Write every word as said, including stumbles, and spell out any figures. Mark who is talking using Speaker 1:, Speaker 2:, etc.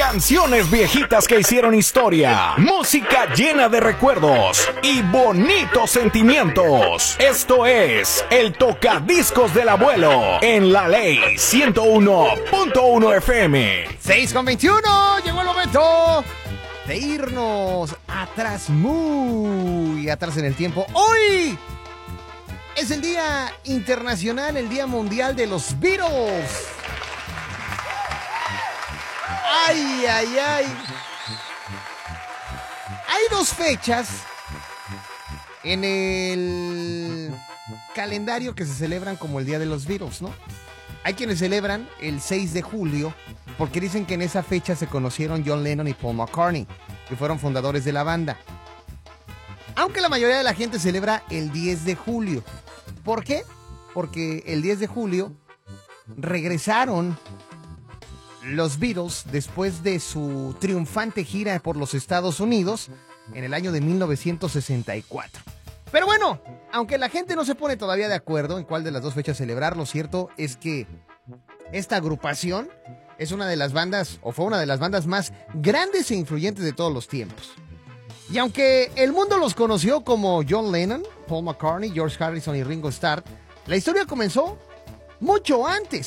Speaker 1: Canciones viejitas que hicieron historia, música llena de recuerdos y bonitos sentimientos. Esto es el Tocadiscos del Abuelo en La Ley ciento uno punto uno F M.
Speaker 2: seis con veintiuno, llegó el momento de irnos atrás, muy atrás en el tiempo. Hoy es el Día Internacional, el Día Mundial de los Beatles. Ay, ay, ay. Hay dos fechas en el calendario que se celebran como el Día de los Beatles, ¿no? Hay quienes celebran el seis de julio porque dicen que en esa fecha se conocieron John Lennon y Paul McCartney, que fueron fundadores de la banda. Aunque la mayoría de la gente celebra el diez de julio. ¿Por qué? Porque el diez de julio regresaron los Beatles después de su triunfante gira por los Estados Unidos en el año de mil novecientos sesenta y cuatro. Pero bueno, aunque la gente no se pone todavía de acuerdo en cuál de las dos fechas celebrar, lo cierto es que esta agrupación es una de las bandas, o fue una de las bandas más grandes e influyentes de todos los tiempos. Y aunque el mundo los conoció como John Lennon, Paul McCartney, George Harrison y Ringo Starr, la historia comenzó mucho antes.